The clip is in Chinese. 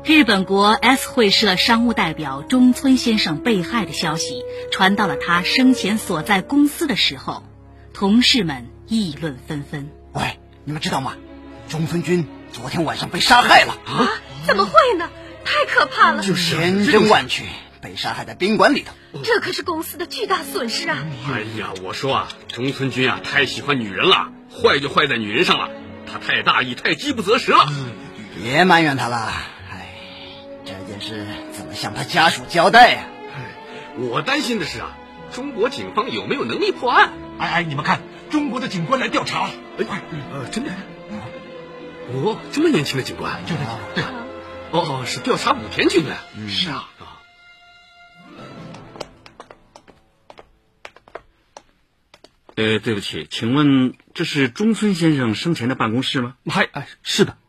日本国 S 会社商务代表中村先生被害的消息传到了他生前所在公司的时候，同事们议论纷纷。 喂，你们知道吗？中村君昨天晚上被杀害了啊！怎么会呢？太可怕了！ 就是千真万确，被杀害在宾馆里头。 这可是公司的巨大损失啊！ 哎呀，我说啊，中村君啊，太喜欢女人了，坏就坏在女人上了。他太大意，太饥不择食了。 别埋怨他了，这件事怎么向他家属交代呀？ 我担心的是啊，中国警方有没有能力破案？ 你们看，中国的警官来调查了。 真的？哦，这么年轻的警官？ 对。 哦，是调查武田君的。 是啊。 对不起，请问这是中村先生生前的办公室吗？ 是的。